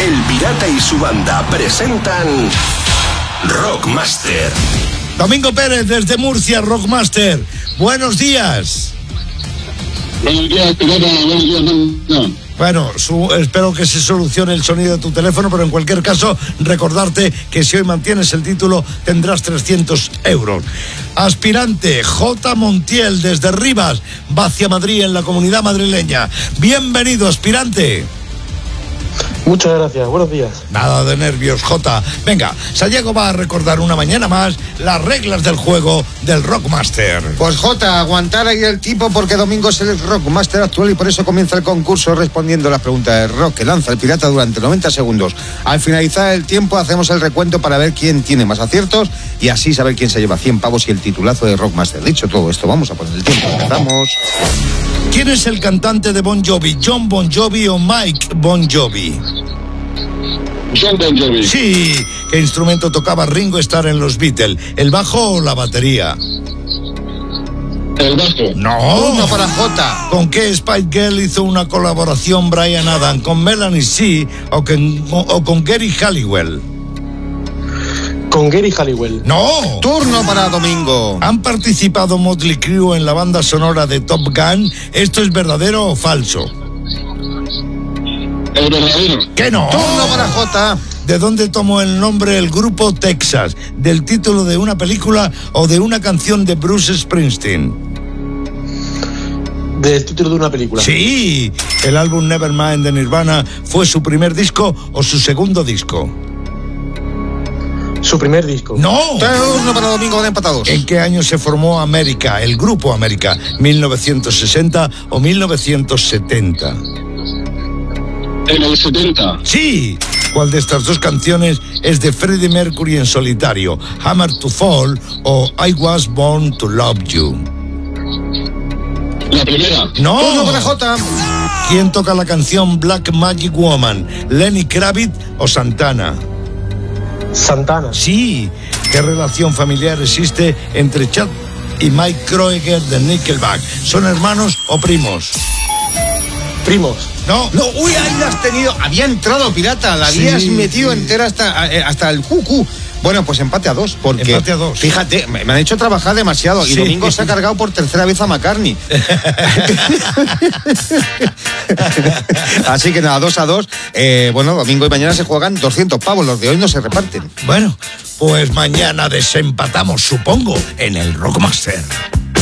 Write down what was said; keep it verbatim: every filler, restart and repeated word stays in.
El Pirata y su banda presentan Rockmaster. Domingo Pérez desde Murcia, Rockmaster. Buenos días. Buenos días, Pirata. Buenos días, no. Bueno, su, espero que se solucione el sonido de tu teléfono, pero en cualquier caso, recordarte que si hoy mantienes el título, tendrás trescientos euros. Aspirante J. Montiel, desde Rivas, Vacia Madrid, en la Comunidad Madrileña. Bienvenido, aspirante. Muchas gracias, buenos días. Nada de nervios, Jota. Venga, Sayago va a recordar una mañana más las reglas del juego del Rockmaster. Pues Jota, aguantar ahí el tipo porque Domingo es el Rockmaster actual y por eso comienza el concurso respondiendo las preguntas de rock que lanza el pirata durante noventa segundos. Al finalizar el tiempo hacemos el recuento para ver quién tiene más aciertos y así saber quién se lleva cien pavos y el titulazo de Rockmaster. Dicho todo esto, vamos a poner el tiempo. Empezamos. ¿Quién es el cantante de Bon Jovi? ¿John Bon Jovi o Mike Bon Jovi? John Bon Jovi. Sí. ¿Qué instrumento tocaba Ringo Starr en los Beatles? ¿El bajo o la batería? El bajo. No. Uno para Jota. ¿Con qué Spice Girl hizo una colaboración Bryan Adams? ¿Con Melanie C o con, o con Gary Halliwell? Con Gary Halliwell. No. Turno para Domingo. ¿Han participado Motley Crue en la banda sonora de Top Gun? ¿Esto es verdadero o falso? El verdadero. ¿Qué no? Turno para Jota. ¿De dónde tomó el nombre el grupo Texas? ¿Del título de una película o de una canción de Bruce Springsteen? Del título de una película. Sí. ¿El álbum Nevermind de Nirvana fue su primer disco o su segundo disco? Su primer disco. ¡No! Turno para Domingo de empatados. ¿En qué año se formó América, el grupo América? ¿mil novecientos sesenta o mil novecientos setenta? En el setenta. ¡Sí! ¿Cuál de estas dos canciones es de Freddie Mercury en solitario? ¿Hammer to Fall o I Was Born to Love You? La primera. ¡No! Turno para Jota. ¿Quién toca la canción Black Magic Woman? ¿Lenny Kravitz o Santana? Santana. Sí. ¿Qué relación familiar existe entre Chad y Mike Kroeger de Nickelback? ¿Son hermanos o primos? Primos. No. No, uy, ahí la has tenido. Había entrado pirata, la habías Sí, metido sí. entera hasta, hasta el cucu. Bueno, pues empate a dos, porque Empate a dos. fíjate, me me han hecho trabajar demasiado y Sí. Domingo se ha cargado por tercera vez a McCartney. Así que nada, dos a dos. Eh, bueno, domingo y mañana se juegan doscientos pavos, los de hoy no se reparten. Bueno, pues mañana desempatamos, supongo, en el Rockmaster.